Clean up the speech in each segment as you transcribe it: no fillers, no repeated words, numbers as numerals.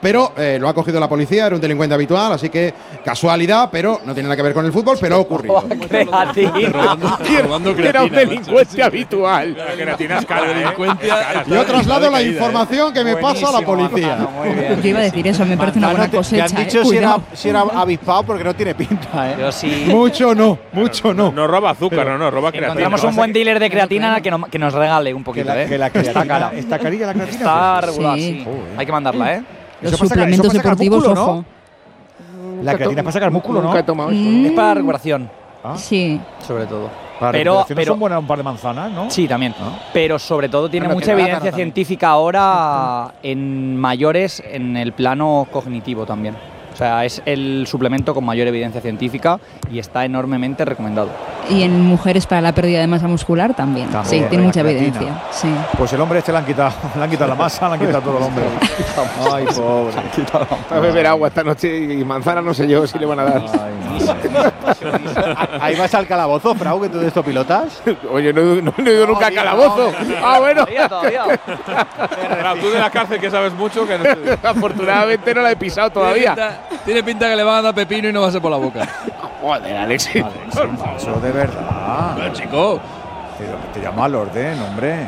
pero lo ha cogido la policía, era un delincuente habitual, así que casualidad, pero no tiene nada que ver con el fútbol, pero ha ocurrido. Era un delincuente habitual. La creatina es cara, Yo traslado la información que me pasa a la policía. Yo iba a decir eso, me parece una buena cosecha. Te han dicho si era avispado porque no tiene pinta, ¿eh? Yo sí. Mucho no, mucho no. No roba azúcar, no roba creatina. Encontramos un buen dealer de creatina que nos regale un poquito, Que la creatina, está cara. ¿Está carilla la creatina? Está regular, Sí. sí. Hay que mandarla, ¿eh? Los Eso pasa- suplementos eso pasa deportivos, músculo, ¿no? ojo. La creatina es para sacar músculo, ¿no? Nunca he tomado esto. Es para recuperación, Sí. sobre todo. Para Pero- recuperación pero- son buenas un par de manzanas, ¿no? Sí, también. Pero sobre todo tiene Bueno, mucha que evidencia también. científica ahora en mayores en el plano cognitivo también. O sea, es el suplemento con mayor evidencia científica y está enormemente recomendado. Y en mujeres para la pérdida de masa muscular también. También, Sí, tiene la mucha creatina. evidencia. Sí. Pues el hombre este le han quitado la masa, le han quitado todo el hombre. Ay, pobre. Va a beber agua esta noche y manzana no sé yo si le van a dar. Ahí vas al calabozo, Frau, que tú de esto pilotas. Oye, no he ido nunca a calabozo. Ah, bueno. Todavía. Claro, tú de la cárcel que sabes mucho que no Afortunadamente no la he pisado todavía. Tiene pinta que le van a dar pepino y no va a ser por la boca. Joder, Alexis. Eso de verdad. Pero, chico. Te llamo al orden, hombre.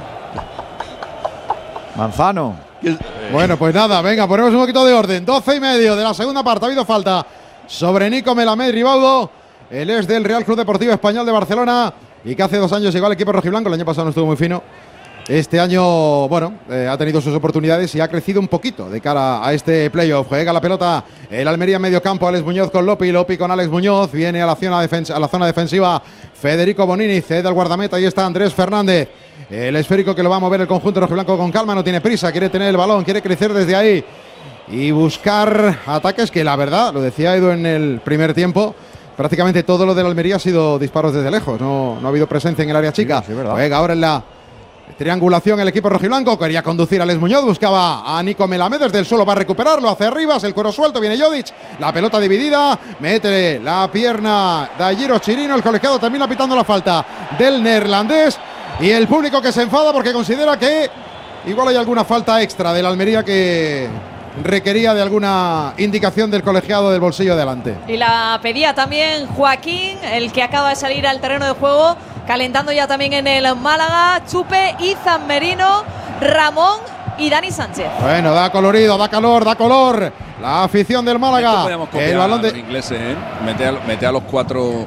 Manzano. Bueno, pues nada, venga, ponemos un poquito de orden. 12:30 de la segunda parte. Ha habido falta sobre Nico Melamed Ribaudo. Él es del Real Club Deportivo Español de Barcelona y que hace 2 años llegó al equipo rojiblanco. El año pasado no estuvo muy fino. Este año, bueno, ha tenido sus oportunidades y ha crecido un poquito de cara a este playoff. Juega la pelota el Almería en medio campo. Alex Muñoz con Lopi, Lopi con Alex Muñoz. Viene a la zona defensiva Federico Bonini. Cede al guardameta. Ahí está Andrés Fernández. El esférico que lo va a mover el conjunto rojiblanco con calma. No tiene prisa, quiere tener el balón, quiere crecer desde ahí y buscar ataques que, la verdad, lo decía Edu en el primer tiempo, prácticamente todo lo del Almería ha sido disparos desde lejos. No ha habido presencia en el área chica. Sí, verdad. Juega ahora en la triangulación el equipo rojiblanco. Quería conducir a Alex Muñoz, buscaba a Nico Melamed desde el suelo, va a recuperarlo hacia arriba, el cuero suelto, viene Jodic, la pelota dividida, mete la pierna Dairo Chirino, el colegiado termina pitando la falta del neerlandés y el público que se enfada porque considera que igual hay alguna falta extra del Almería que requería de alguna indicación del colegiado del bolsillo de delante. Y la pedía también Joaquín, el que acaba de salir al terreno de juego, calentando ya también en el Málaga, Chupe, Izan Merino, Ramón y Dani Sánchez. Bueno, da colorido, da calor, da color. La afición del Málaga. Podríamos copiar El balón a los ingleses, ¿eh? Mete a los cuatro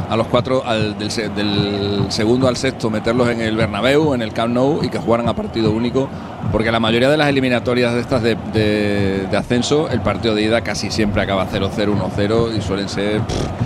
del segundo al sexto, meterlos en el Bernabéu, en el Camp Nou y que jugaran a partido único, porque la mayoría de las eliminatorias de estas de ascenso, el partido de ida casi siempre acaba 0-0, 1-0 y suelen ser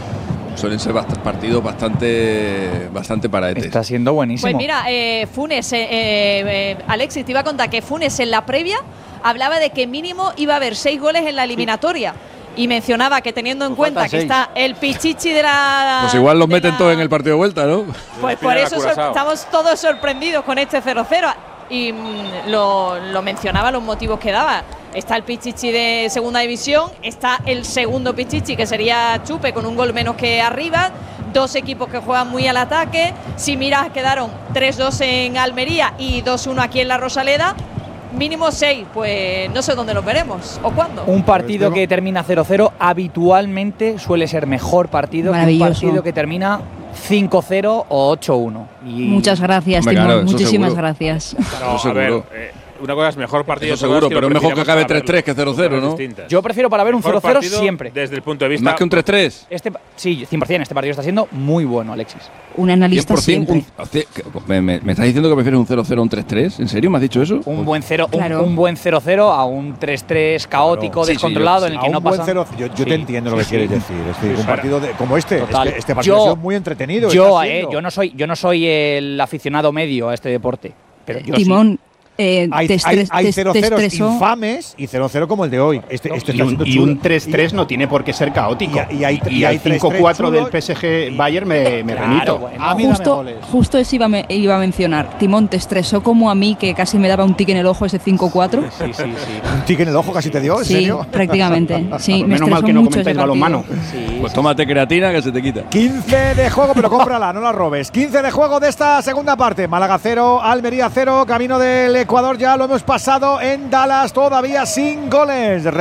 partidos bastante paraetes. Está siendo buenísimo. Pues mira, Funes, Alexis, te iba a contar que Funes en la previa hablaba de que mínimo iba a haber 6 goles en la eliminatoria. Y mencionaba que teniendo en cuenta que está el Pichichi de la... Pues igual los meten todos en el partido de vuelta, ¿no? Pues por eso estamos todos sorprendidos con este 0-0. Y lo mencionaba, los motivos que daba. Está el Pichichi de segunda división, está el segundo Pichichi, que sería Chupe, con un gol menos que arriba. 2 equipos que juegan muy al ataque. Si miras, quedaron 3-2 en Almería y 2-1 aquí en la Rosaleda. Mínimo 6, pues no sé dónde los veremos o cuándo. Un partido que termina 0-0 habitualmente suele ser mejor partido que un partido que termina 5-0 o 8-1. Muchas gracias, Timón. Claro, muchísimas seguro. gracias. No, a ver, una cosa es mejor partido. Eso seguro, pero es mejor que acabe 3-3 que 0-0, ¿no? Yo prefiero para ver un 0-0 siempre. Desde el punto de vista. Más que un 3-3. Sí, 100%. Este partido está siendo muy bueno, Alexis. Un analista 100%, siempre. ¿Me estás diciendo que prefieres un 0-0 a un 3-3? ¿En serio me has dicho eso? Un buen 0, Claro. un buen 0-0 a un 3-3 caótico, descontrolado, en el que no pasa. Yo te entiendo lo que quieres decir. Es decir, un partido como este. Total. Este partido ha sido muy entretenido. Yo no soy el aficionado medio a este deporte. Pero yo Timón, hay 0-0 infames y 0-0 como el de hoy. Y un 3-3 no tiene por qué ser caótico. Y hay 5-4 del PSG Bayern me remito. Bueno, justo eso iba a mencionar. Timón, ¿te estresó como a mí, que casi me daba un tic en el ojo ese 5-4? Sí. ¿Un tic en el ojo casi te dio? ¿En serio? Prácticamente. Sí, me Menos mal estresó que no mucho comentáis ese balonmano. Pues tómate creatina que se te quita. 15 de juego, pero cómprala, no la robes. 15 de juego de esta segunda parte. Málaga 0, Almería 0, camino del Ecuador, ya lo hemos pasado en Dallas, todavía sin goles.